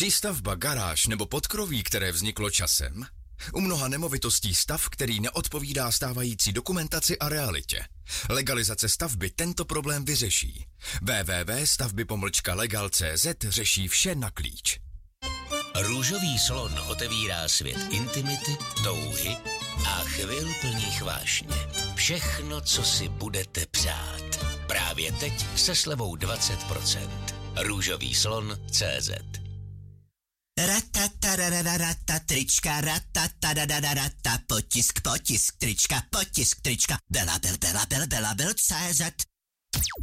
Přístavba, garáž nebo podkroví, které vzniklo časem? U mnoha nemovitostí stav, který neodpovídá stávající dokumentaci a realitě. Legalizace stavby tento problém vyřeší. www.stavby-legal.cz řeší vše na klíč. Růžový slon otevírá svět intimity, touhy a chvil plných vášně. Všechno, co si budete přát. Právě teď se slevou 20%. Růžový slon.cz. Ratatarararata, trička, ratatarararata, potisk, trička, Bela Bel, CZ.